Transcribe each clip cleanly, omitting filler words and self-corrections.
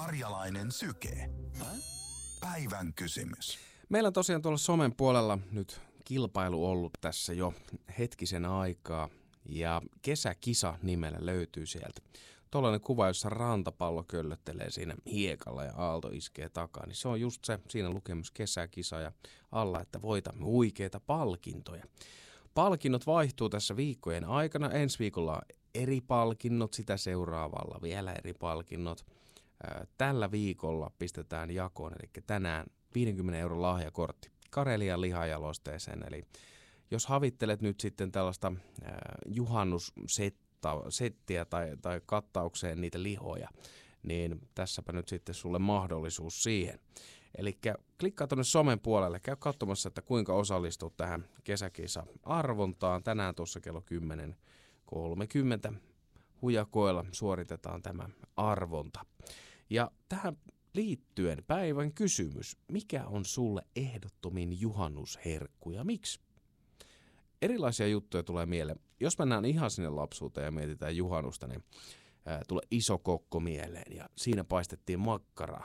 Karjalainen syke. Päivän kysymys. Meillä on tosiaan tuolla somen puolella nyt kilpailu ollut tässä jo hetkisen aikaa. Ja kesäkisa nimellä löytyy sieltä. Tuollainen kuva, jossa rantapallo köllöttelee siinä hiekalla ja aalto iskee takaa. Niin se on just se, siinä lukee myös kesäkisa ja alla, että voitamme huikeita palkintoja. Palkinnot vaihtuu tässä viikkojen aikana. Ensi viikolla on eri palkinnot, sitä seuraavalla vielä eri palkinnot. Tällä viikolla pistetään jakoon, eli tänään 50 € lahjakortti Karelian lihajalosteeseen. Eli jos havittelet nyt sitten tällaista juhannussettiä tai kattaukseen niitä lihoja, niin tässäpä nyt sitten sulle mahdollisuus siihen. Eli klikkaa tuonne somen puolelle, käy katsomassa, että kuinka osallistut tähän kesäkisa-arvontaan. Tänään tuossa kello 10.30 hujakoilla suoritetaan tämä arvonta. Ja tähän liittyen päivän kysymys, mikä on sulle ehdottomin juhannusherkku ja miksi? Erilaisia juttuja tulee mieleen. Jos mennään ihan sinne lapsuuteen ja mietitään juhannusta, niin tulee iso kokko mieleen ja siinä paistettiin makkaraa.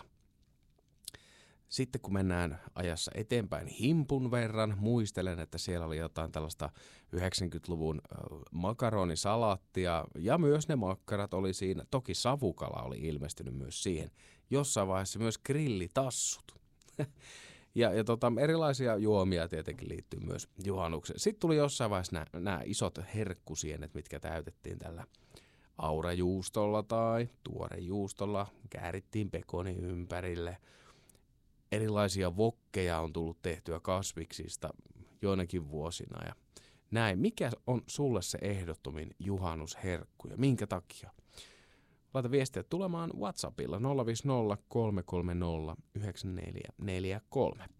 Sitten kun mennään ajassa eteenpäin himpun verran, muistelen, että siellä oli jotain tällaista 90-luvun makaronisalaattia ja myös ne makkarat oli siinä. Toki savukala oli ilmestynyt myös siihen. Jossain vaiheessa myös grillitassut. Ja erilaisia juomia tietenkin liittyy myös juhannukseen. Sitten tuli jossain vaiheessa nämä isot herkkusienet, mitkä täytettiin tällä aurajuustolla tai tuorejuustolla. Käärittiin pekoni ympärille. Erilaisia wokkeja on tullut tehtyä kasviksista joinakin vuosina. Ja näin. Mikä on sulle se ehdottomin juhannusherkku ja minkä takia? Laita viestiä tulemaan WhatsAppilla 050 330 9443.